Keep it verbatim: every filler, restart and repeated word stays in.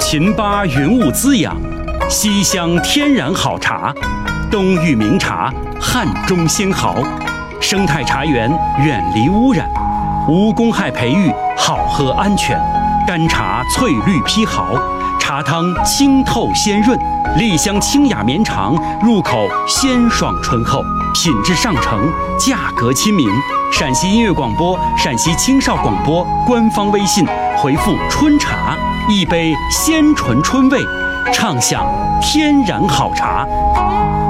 秦巴云雾滋养，西乡天然好茶，东域名茶，汉中鲜毫。生态茶园远离污染，无公害培育，好喝安全。干茶翠绿披毫，茶汤清透鲜润，栗香清雅绵长，入口鲜爽醇厚，品质上乘，价格亲民。陕西音乐广播、陕西青少广播官方微信回复“春茶”，一杯鲜醇春味，畅享天然好茶。